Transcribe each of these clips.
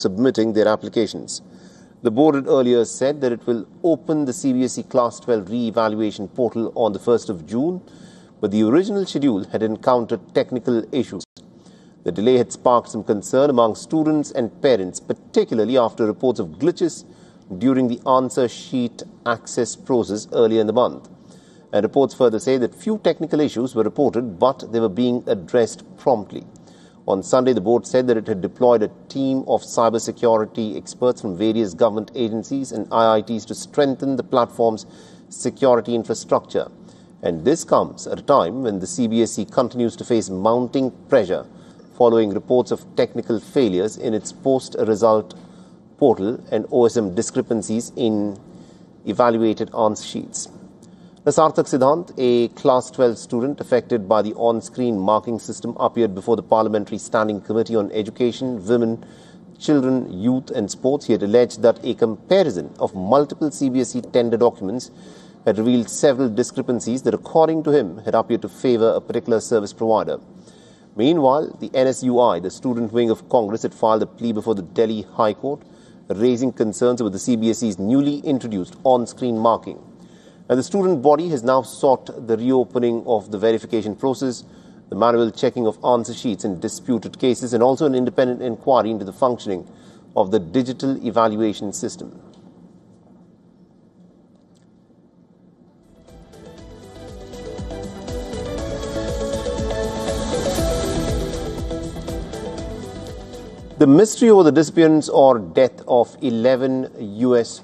submitting their applications. The board had earlier said that it will open the CBSE Class 12 re-evaluation portal on the 1st of June, but the original schedule had encountered technical issues. The delay had sparked some concern among students and parents, particularly after reports of glitches during the answer sheet access process earlier in the month. And reports further say that few technical issues were reported, but they were being addressed promptly. On Sunday, the board said that it had deployed a team of cybersecurity experts from various government agencies and IITs to strengthen the platform's security infrastructure. And this comes at a time when the CBSE continues to face mounting pressure following reports of technical failures in its post-result portal and OSM discrepancies in evaluated answer sheets. Sarthak Siddhant, a Class 12 student affected by the on-screen marking system, appeared before the Parliamentary Standing Committee on Education, Women, Children, Youth and Sports. He had alleged that a comparison of multiple CBSE tender documents had revealed several discrepancies that, according to him, had appeared to favour a particular service provider. Meanwhile, the NSUI, the student wing of Congress, had filed a plea before the Delhi High Court, raising concerns about the CBSE's newly introduced on-screen marking. And the student body has now sought the reopening of the verification process, the manual checking of answer sheets in disputed cases, and also an independent inquiry into the functioning of the digital evaluation system. The mystery over the disappearance or death of 11 U.S.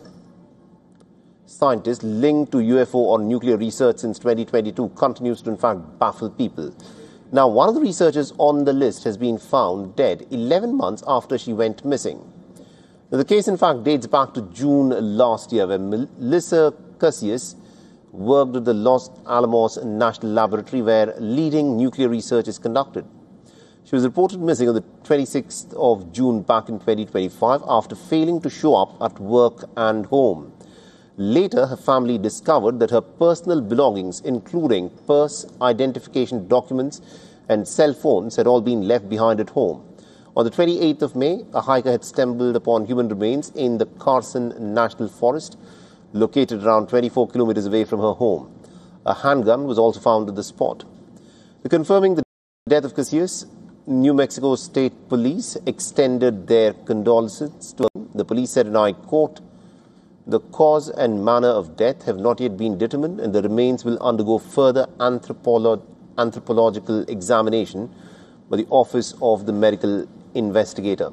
scientists linked to UFO or nuclear research since 2022 continues to in fact baffle people. Now, one of the researchers on the list has been found dead 11 months after she went missing. Now, the case in fact dates back to June last year, where Melissa Casillas worked at the Los Alamos National Laboratory, where leading nuclear research is conducted. She was reported missing on the 26th of June back in 2025 after failing to show up at work and home. Later, her family discovered that her personal belongings, including purse, identification documents and cell phones, had all been left behind at home. On the 28th of May, a hiker had stumbled upon human remains in the Carson National Forest, located around 24 kilometers away from her home. A handgun was also found at the spot. Confirming the death of Casillas, New Mexico State Police extended their condolences to her. The police said, and I quote, "The cause and manner of death have not yet been determined, and the remains will undergo further anthropological examination by the Office of the Medical Investigator."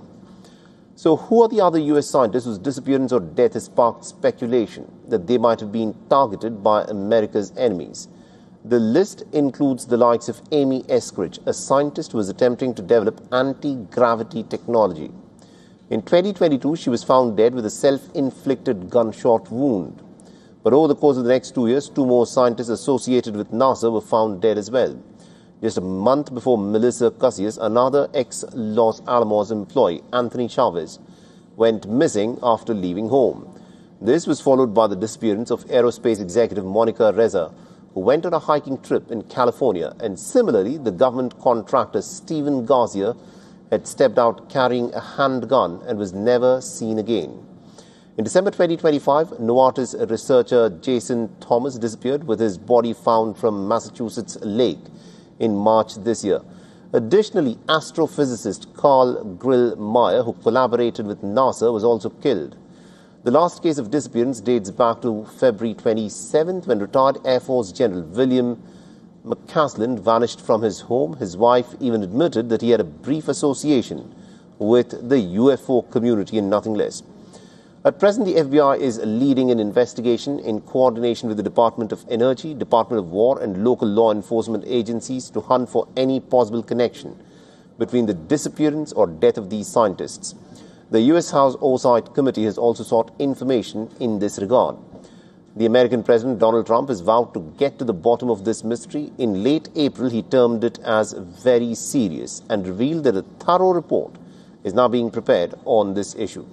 So who are the other U.S. scientists whose disappearance or death has sparked speculation that they might have been targeted by America's enemies? The list includes the likes of Amy Eskridge, a scientist who was attempting to develop anti-gravity technology. In 2022, she was found dead with a self-inflicted gunshot wound. But over the course of the next 2 years, 2 more scientists associated with NASA were found dead as well. Just a month before Melissa Casillas, another ex-Los Alamos employee, Anthony Chavez, went missing after leaving home. This was followed by the disappearance of aerospace executive Monica Reza, who went on a hiking trip in California, and similarly, the government contractor Stephen Garcia had stepped out carrying a handgun and was never seen again. In December 2025, Novartis researcher Jason Thomas disappeared, with his body found from Massachusetts lake in March this year. Additionally, astrophysicist Carl Grill Meyer, who collaborated with NASA, was also killed. The last case of disappearance dates back to February 27th, when retired Air Force General William McCaslin vanished from his home. His wife even admitted that he had a brief association with the UFO community and nothing less. At present, the FBI is leading an investigation in coordination with the Department of Energy, Department of War and local law enforcement agencies to hunt for any possible connection between the disappearance or death of these scientists. The U.S. House Oversight Committee has also sought information in this regard. The American President Donald Trump has vowed to get to the bottom of this mystery. In late April, he termed it as very serious and revealed that a thorough report is now being prepared on this issue.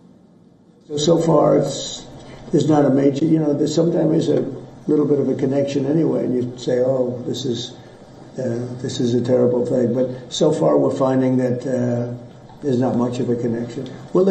So far, there's not a major, there sometimes is a little bit of a connection anyway, and you say, oh, this is a terrible thing. But so far, we're finding that There's not much of a connection. Well,